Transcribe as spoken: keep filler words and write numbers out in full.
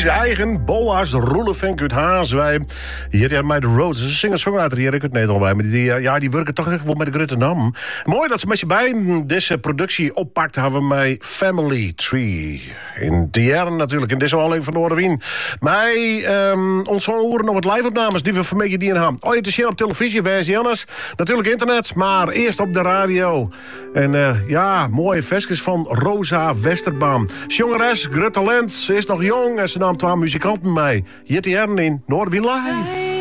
is eigen Boas Roelevink uit Haaswij. Hier hebben mij de Roses. Ze zingen songwriter hier, ik het net al bij. Maar die, ja, die werken toch echt wel met de grote naam. Mooi dat ze met je bij deze productie oppakt. Hebben we mij Family Tree. In de jaren natuurlijk. En dit is al even van de Wien. Mij, um, ons horen nog wat live-opnames die we vanmiddag die in hebben. Oh, het is hier op televisie, wijze anders. Natuurlijk internet, maar eerst op de radio. En uh, ja, mooie versjes van Rosa Westerbaan. Jongeres, groot talent. Ze is nog jong en ze nam twee muzikanten mee. Hier die jaren in Noordwien Live.